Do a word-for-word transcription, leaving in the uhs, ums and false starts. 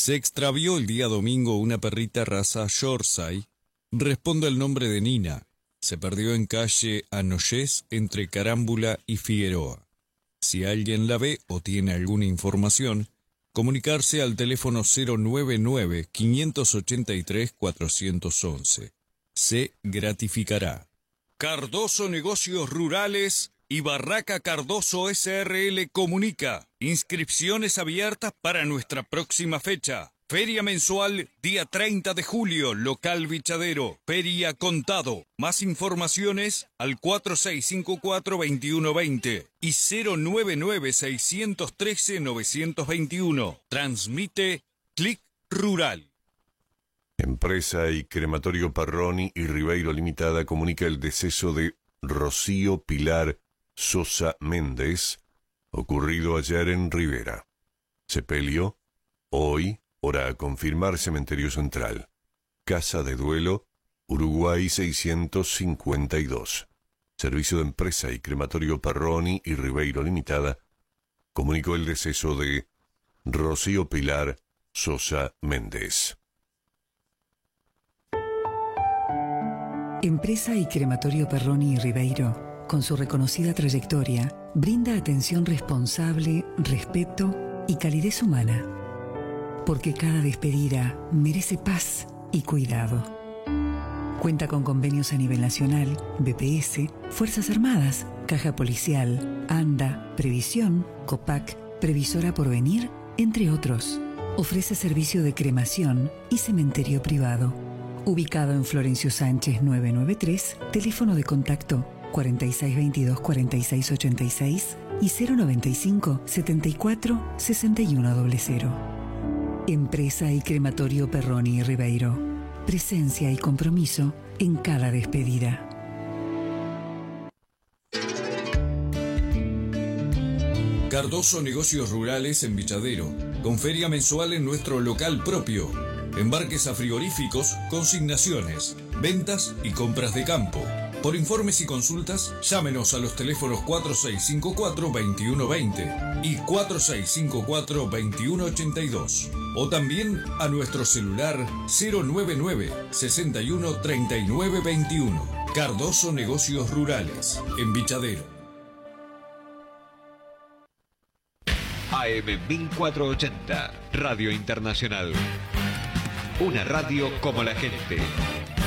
Se extravió el día domingo una perrita raza Yorkshire. Responde al nombre de Nina. Se perdió en calle Anoyés entre Carámbula y Figueroa. Si alguien la ve o tiene alguna información, comunicarse al teléfono cero nueve nueve, cinco ocho tres, cuatro uno uno. Se gratificará. Cardoso Negocios Rurales y Barraca Cardoso S R L comunica. Inscripciones abiertas para nuestra próxima fecha. Feria mensual, día treinta de julio, local Bichadero. Feria Contado. Más informaciones al cuatro seis cinco cuatro, dos uno dos cero y cero nueve nueve, seis uno tres, nueve dos uno. Transmite Clic Rural. Empresa y Crematorio Perroni y Ribeiro Limitada comunica el deceso de Rocío Pilar Sosa Méndez, ocurrido ayer en Rivera. Sepelio, hoy, hora a confirmar, Cementerio Central. Casa de Duelo, Uruguay seiscientos cincuenta y dos. Servicio de Empresa y Crematorio Perroni y Ribeiro Limitada comunicó el deceso de Rocío Pilar Sosa Méndez. Empresa y Crematorio Perroni y Ribeiro, con su reconocida trayectoria, brinda atención responsable, respeto y calidez humana. Porque cada despedida merece paz y cuidado. Cuenta con convenios a nivel nacional, B P S, Fuerzas Armadas, Caja Policial, ANDA, Previsión, COPAC, Previsora Porvenir, entre otros. Ofrece servicio de cremación y cementerio privado. Ubicado en Florencio Sánchez novecientos noventa y tres, teléfono de contacto cuarenta y seis veintidós, cuarenta y seis ochenta y seis y cero noventa y cinco, setenta y cuatro, sesenta y uno cero. Empresa y Crematorio Perroni y Ribeiro. Presencia y compromiso en cada despedida. Cardoso Negocios Rurales en Bichadero, con feria mensual en nuestro local propio. Embarques a frigoríficos, consignaciones, ventas y compras de campo. Por informes y consultas, llámenos a los teléfonos cuatro seis cinco cuatro, dos uno dos cero y cuatro seis cinco cuatro, dos uno ocho dos. O también a nuestro celular cero nueve nueve, sesenta y uno, treinta y nueve veintiuno. Cardoso Negocios Rurales, en Bichadero. A M mil cuatrocientos ochenta, Radio Internacional. Una radio como la gente.